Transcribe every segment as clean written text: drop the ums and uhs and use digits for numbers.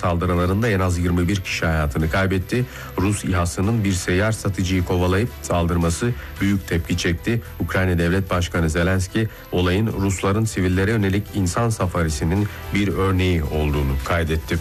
saldırılarında en az 21 kişi hayatını kaybetti. Rus İHA'sının bir seyyar satıcıyı kovalayıp saldırması büyük tepki çekti. Ukrayna Devlet Başkanı Zelenski olayın Rusların sivillere yönelik insan safarisinin bir örneği olduğunu kaydetti.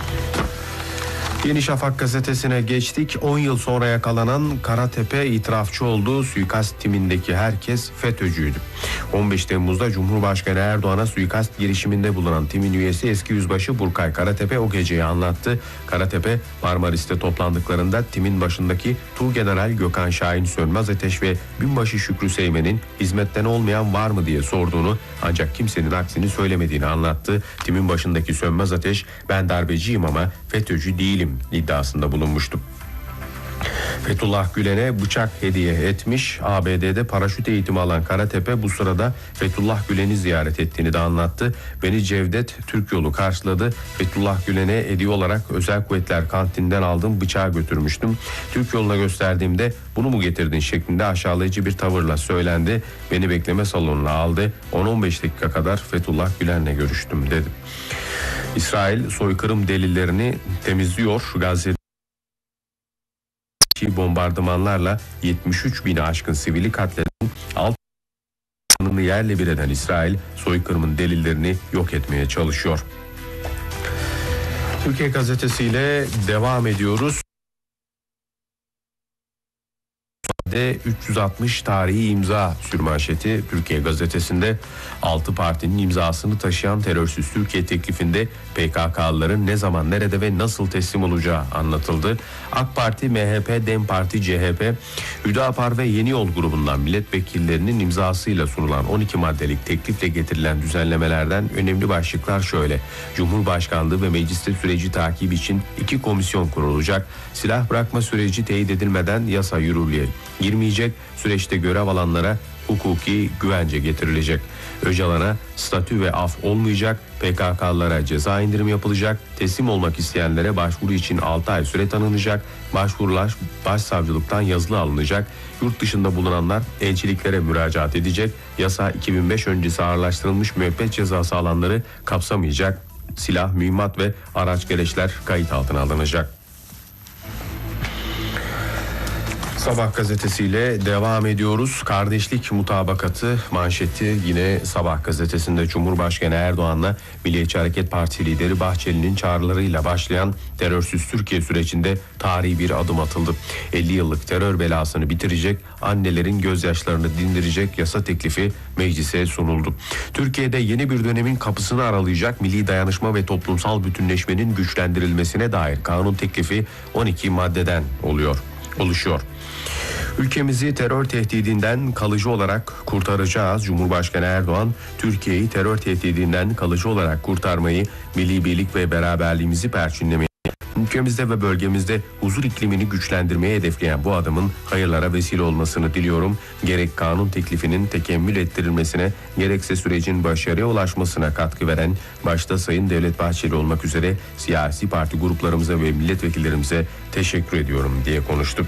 Yeni Şafak gazetesine geçtik. 10 yıl sonra yakalanan Karatepe itirafçı oldu. Suikast timindeki herkes FETÖ'cüydü. 15 Temmuz'da Cumhurbaşkanı Erdoğan'a suikast girişiminde bulunan timin üyesi eski yüzbaşı Burkay Karatepe o geceyi anlattı. Karatepe, Marmaris'te toplandıklarında timin başındaki Tuğgeneral Gökhan Şahin Sönmez-Ateş ve binbaşı Şükrü Seymen'in hizmetten olmayan var mı diye sorduğunu, ancak kimsenin aksini söylemediğini anlattı. Timin başındaki Sönmez-Ateş, ben darbeciyim ama FETÖ'cü değilim iddiasında bulunmuştu. Fethullah Gülen'e bıçak hediye etmiş. ABD'de paraşüt eğitimi alan Karatepe bu sırada Fethullah Gülen'i ziyaret ettiğini de anlattı. Beni Cevdet Türk Yolu karşıladı. Fethullah Gülen'e hediye olarak Özel Kuvvetler kantinden aldığım bıçağı götürmüştüm. Türk Yolu'na gösterdiğimde bunu mu getirdin şeklinde aşağılayıcı bir tavırla söylendi. Beni bekleme salonuna aldı. 10-15 dakika kadar Fethullah Gülen'le görüştüm dedi. İsrail soykırım delillerini temizliyor. Gazze'de bombardımanlarla 73 bini aşkın sivili katleden, 6 binini yerle bir eden İsrail soykırımın delillerini yok etmeye çalışıyor. Türkiye gazetesiyle devam ediyoruz. 360 tarihi imza sürmanşeti Türkiye gazetesinde. 6 partinin imzasını taşıyan terörsüz Türkiye teklifinde PKK'lıların ne zaman, nerede ve nasıl teslim olacağı anlatıldı. AK Parti, MHP, DEM Parti, CHP, Hüdapar ve Yeni Yol grubundan milletvekillerinin imzasıyla sunulan 12 maddelik teklifle getirilen düzenlemelerden önemli başlıklar şöyle: Cumhurbaşkanlığı ve mecliste süreci takip için 2 komisyon kurulacak. Silah bırakma süreci teyit edilmeden yasa yürürlüğe girmeyecek. Süreçte görev alanlara hukuki güvence getirilecek. Öcalan'a statü ve af olmayacak. PKK'lara ceza indirim yapılacak. Teslim olmak isteyenlere başvuru için 6 ay süre tanınacak. Başvurular başsavcılıktan yazılı alınacak. Yurt dışında bulunanlar elçiliklere müracaat edecek. Yasa 2005 öncesi ağırlaştırılmış müebbet cezası alanları kapsamayacak. Silah, mühimmat ve araç gereçler kayıt altına alınacak. Sabah gazetesiyle devam ediyoruz. Kardeşlik mutabakatı manşeti yine Sabah gazetesinde. Cumhurbaşkanı Erdoğan'la Milliyetçi Hareket Partisi lideri Bahçeli'nin çağrılarıyla başlayan terörsüz Türkiye sürecinde tarihi bir adım atıldı. 50 yıllık terör belasını bitirecek, annelerin gözyaşlarını dindirecek yasa teklifi meclise sunuldu. Türkiye'de yeni bir dönemin kapısını aralayacak milli dayanışma ve toplumsal bütünleşmenin güçlendirilmesine dair kanun teklifi 12 maddeden oluşuyor. Ülkemizi terör tehdidinden kalıcı olarak kurtaracağız. Cumhurbaşkanı Erdoğan, Türkiye'yi terör tehdidinden kalıcı olarak kurtarmayı, milli birlik ve beraberliğimizi perçinlemeyi, ülkemizde ve bölgemizde huzur iklimini güçlendirmeye hedefleyen bu adımın hayırlara vesile olmasını diliyorum. Gerek kanun teklifinin tekemmül ettirilmesine, gerekse sürecin başarıya ulaşmasına katkı veren başta Sayın Devlet Bahçeli olmak üzere siyasi parti gruplarımıza ve milletvekillerimize teşekkür ediyorum diye konuştu.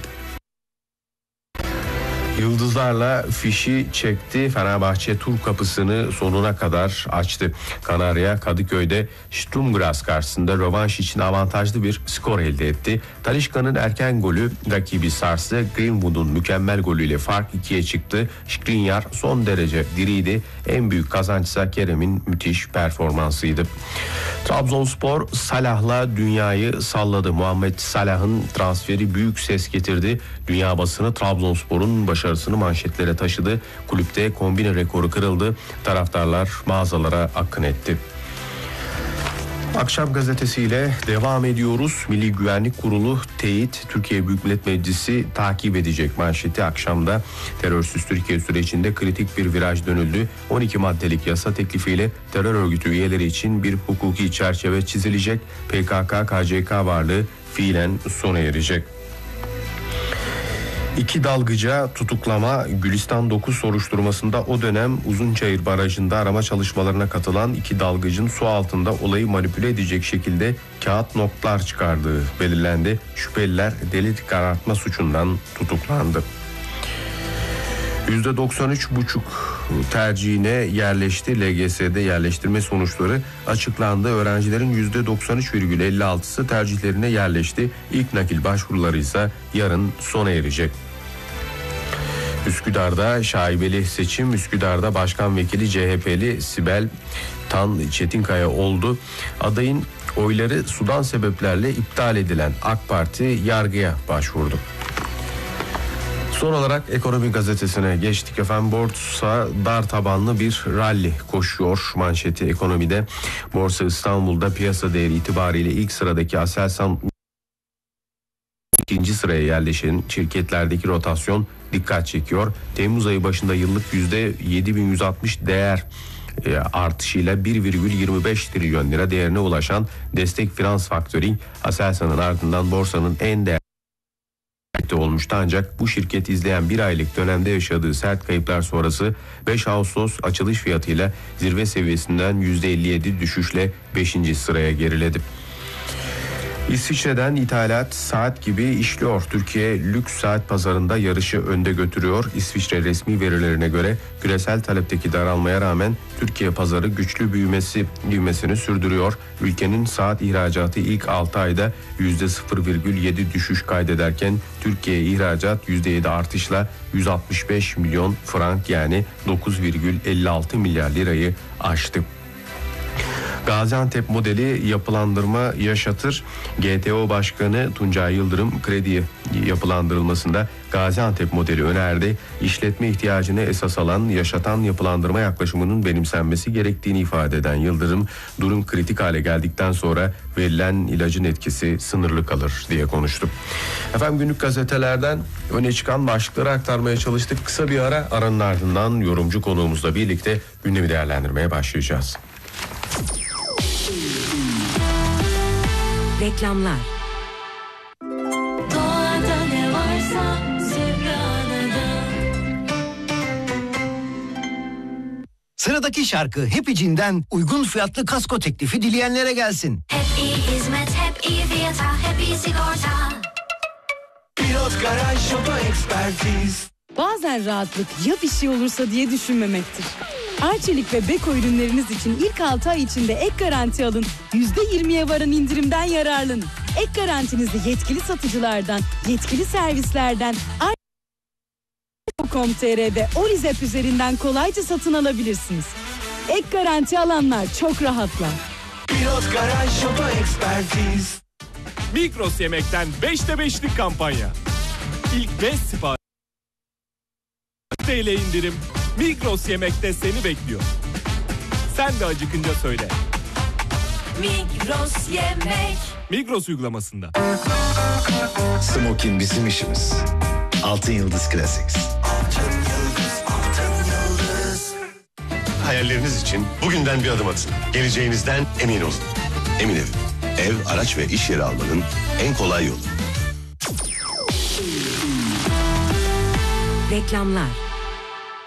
Yıldızlarla fişi çekti. Fenerbahçe tur kapısını sonuna kadar açtı. Kanarya Kadıköy'de Sturm Graz karşısında rövanş için avantajlı bir skor elde etti. Talisca'nın erken golü rakibi sarstı. Greenwood'un mükemmel golüyle fark 2'ye çıktı. Skriniar son derece diriydi. En büyük kazançsa Kerem'in müthiş performansıydı. Trabzonspor Salah'la dünyayı salladı. Muhammed Salah'ın transferi büyük ses getirdi. Dünya basını Trabzonspor'un başarısını manşetlere taşıdı. Kulüpte kombine rekoru kırıldı. Taraftarlar mağazalara akın etti. Akşam gazetesiyle devam ediyoruz. Milli Güvenlik Kurulu teyit, Türkiye Büyük Millet Meclisi takip edecek manşeti. Akşamda terörsüz Türkiye sürecinde kritik bir viraj dönüldü. 12 maddelik yasa teklifiyle terör örgütü üyeleri için bir hukuki çerçeve çizilecek. PKK-KCK varlığı fiilen sona erecek. 2 dalgıca tutuklama. Gülistan 9 soruşturmasında o dönem Uzunçayır Barajı'nda arama çalışmalarına katılan 2 dalgıcın su altında olayı manipüle edecek şekilde kağıt notlar çıkardığı belirlendi. Şüpheliler delil karartma suçundan tutuklandı. %93,5 tercihine yerleşti. LGS'de yerleştirme sonuçları açıklandı. Öğrencilerin %93,56'sı tercihlerine yerleşti. İlk nakil başvuruları ise yarın sona erecek. Üsküdar'da şaibeli seçim. Üsküdar'da başkan vekili CHP'li Sibel Tan Çetinkaya oldu. Adayın oyları sudan sebeplerle iptal edilen AK Parti yargıya başvurdu. Son olarak Ekonomi Gazetesi'ne geçtik efendim. Borsa dar tabanlı bir rally koşuyor manşeti Ekonomi'de. Borsa İstanbul'da piyasa değeri itibariyle ilk sıradaki Aselsan ikinci sıraya yerleşen şirketlerdeki rotasyon dikkat çekiyor. Temmuz ayı başında yıllık %7.160 değer artışıyla 1,25 trilyon lira değerine ulaşan Destek Finans Factoring, Aselsan'ın ardından borsanın en değerli olmuştu, ancak bu şirket izleyen bir aylık dönemde yaşadığı sert kayıplar sonrası 5 Ağustos açılış fiyatıyla zirve seviyesinden %57 düşüşle 5. sıraya geriledi. İsviçre'den ithalat saat gibi işliyor. Türkiye lüks saat pazarında yarışı önde götürüyor. İsviçre resmi verilerine göre küresel talepteki daralmaya rağmen Türkiye pazarı güçlü büyümesini sürdürüyor. Ülkenin saat ihracatı ilk 6 ayda %0,7 düşüş kaydederken Türkiye ihracat %7 artışla 165 milyon frank yani 9,56 milyar lirayı aştı. Gaziantep modeli yapılandırma yaşatır. GTO Başkanı Tuncay Yıldırım kredi yapılandırılmasında Gaziantep modeli önerdi. İşletme ihtiyacını esas alan yaşatan yapılandırma yaklaşımının benimsenmesi gerektiğini ifade eden Yıldırım, durum kritik hale geldikten sonra verilen ilacın etkisi sınırlı kalır diye konuştu. Efendim günlük gazetelerden öne çıkan başlıkları aktarmaya çalıştık. Kısa bir ara, aranın ardından yorumcu konuğumuzla birlikte gündemi değerlendirmeye başlayacağız. Reklamlar. Doğada ne varsa Sübyana'da. Sıradaki şarkı Happy Jean'den uygun fiyatlı kasko teklifi dileyenlere gelsin. Hep iyi hizmet, hep iyi fiyata, hep iyi sigorta. Pilot Garaj Şoto Ekspertiz. Bazen rahatlık ya bir şey olursa diye düşünmemektir. Arçelik ve Beko ürünleriniz için ilk 6 ay içinde ek garanti alın. %20'ye varan indirimden yararlanın. Ek garantinizi yetkili satıcılardan, yetkili servislerden, Arçelik.com.tr ve Orizep üzerinden kolayca satın alabilirsiniz. Ek garanti alanlar çok rahatlar. Pilot Garaj Şoto Ekspertiz. Migros Yemek'ten 5'te 5'lik kampanya. İlk 5 sipariş TL indirim Migros Yemek'te seni bekliyor. Sen de acıkınca söyle. Migros Yemek. Migros uygulamasında. Smokin bizim işimiz. Altın Yıldız Classics. Hayalleriniz için bugünden bir adım atın. Geleceğinizden emin olun. Emin Ev. Ev, araç ve iş yeri almanın en kolay yolu. Reklamlar.